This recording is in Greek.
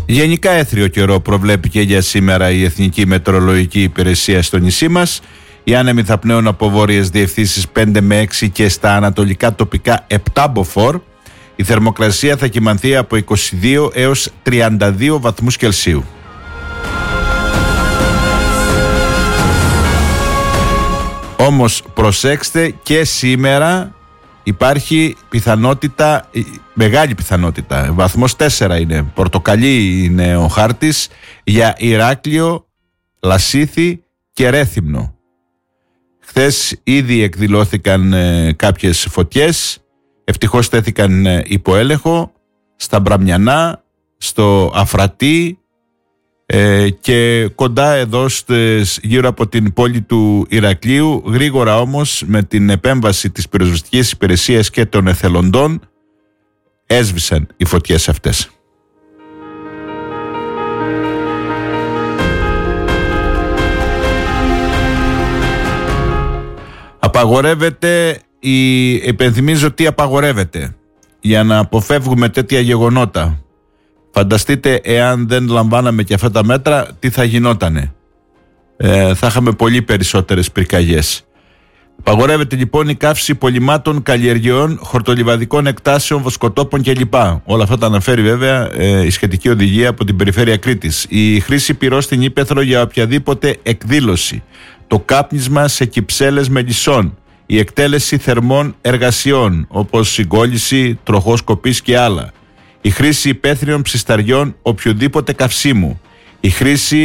Γενικά έθριο καιρό προβλέπει και για σήμερα η Εθνική Μετεωρολογική Υπηρεσία στο νησί μας. Οι άνεμοι θα πνέουν από βόρειες διευθύνσεις 5 με 6 και στα ανατολικά τοπικά 7 μποφόρ. Η θερμοκρασία θα κυμανθεί από 22 έως 32 βαθμούς Κελσίου. Όμως προσέξτε, και σήμερα υπάρχει πιθανότητα, μεγάλη πιθανότητα, βαθμός 4 είναι, πορτοκαλί είναι ο χάρτης για Ηράκλειο, Λασίθι και Ρέθυμνο. Χθες ήδη εκδηλώθηκαν κάποιες φωτιές, ευτυχώς τέθηκαν υπό έλεγχο στα Μπραμιανά, στο Αφρατή και κοντά εδώ γύρω από την πόλη του Ηρακλείου. Γρήγορα όμως, με την επέμβαση της πυροσβεστικής υπηρεσίας και των εθελοντών, έσβησαν οι φωτιές αυτές. Απαγορεύεται, υπενθυμίζω τι απαγορεύεται για να αποφεύγουμε τέτοια γεγονότα. Φανταστείτε, εάν δεν λαμβάναμε και αυτά τα μέτρα, τι θα γινότανε. Θα είχαμε πολύ περισσότερες πυρκαγιές. Απαγορεύεται λοιπόν η καύση υπολειμμάτων, καλλιεργειών, χορτολιβαδικών εκτάσεων, βοσκοτόπων κλπ. Όλα αυτά τα αναφέρει βέβαια η σχετική οδηγία από την Περιφέρεια Κρήτης. Η χρήση πυρός στην ύπαιθρο για οποιαδήποτε εκδήλωση. Το κάπνισμα σε κυψέλες μελισσών. Η εκτέλεση θερμών εργασιών, όπως συγκόλληση, τροχός κοπής και άλλα. Η χρήση υπαίθριων ψισταριών οποιοδήποτε καυσίμου. Η χρήση